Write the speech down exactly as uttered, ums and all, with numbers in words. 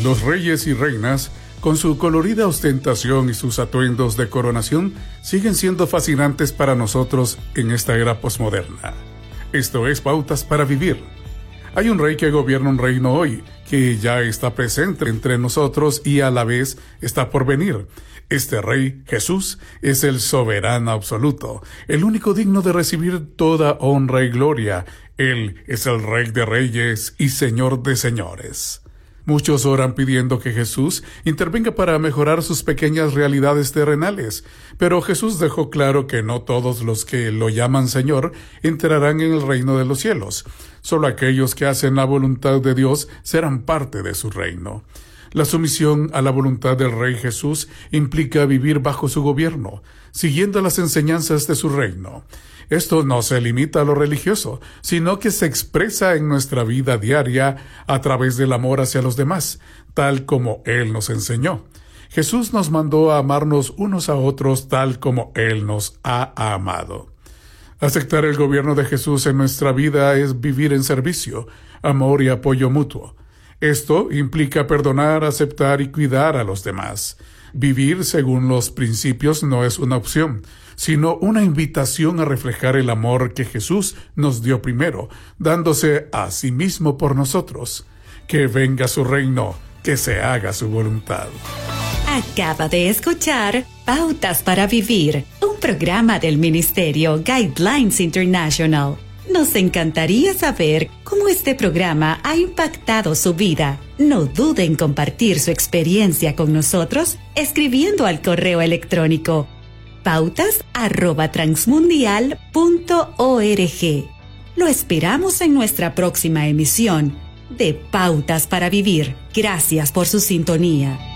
Los reyes y reinas, con su colorida ostentación y sus atuendos de coronación, siguen siendo fascinantes para nosotros en esta era posmoderna. Esto es Pautas para Vivir. Hay un rey que gobierna un reino hoy, que ya está presente entre nosotros y a la vez está por venir. Este rey, Jesús, es el soberano absoluto, el único digno de recibir toda honra y gloria. Él es el Rey de Reyes y Señor de Señores. Muchos oran pidiendo que Jesús intervenga para mejorar sus pequeñas realidades terrenales, pero Jesús dejó claro que no todos los que lo llaman Señor entrarán en el reino de los cielos. Solo aquellos que hacen la voluntad de Dios serán parte de su reino. La sumisión a la voluntad del Rey Jesús implica vivir bajo su gobierno, siguiendo las enseñanzas de su reino. Esto no se limita a lo religioso, sino que se expresa en nuestra vida diaria a través del amor hacia los demás, tal como Él nos enseñó. Jesús nos mandó a amarnos unos a otros tal como Él nos ha amado. Aceptar el gobierno de Jesús en nuestra vida es vivir en servicio, amor y apoyo mutuo. Esto implica perdonar, aceptar y cuidar a los demás. Vivir según los principios no es una opción, sino una invitación a reflejar el amor que Jesús nos dio primero, dándose a sí mismo por nosotros. Que venga su reino, que se haga su voluntad. Acaba de escuchar Pautas para Vivir, un programa del Ministerio Guidelines International. Nos encantaría saber cómo este programa ha impactado su vida. No duden en compartir su experiencia con nosotros escribiendo al correo electrónico pautas arroba transmundial punto org. Lo esperamos en nuestra próxima emisión de Pautas para Vivir. Gracias por su sintonía.